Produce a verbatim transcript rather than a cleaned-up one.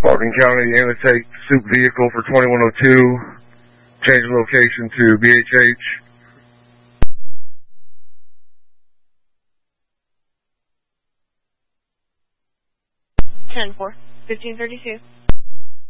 Baldwin County, aim to take soup vehicle for twenty-one oh two, change location to B H H. ten four, fifteen thirty-two.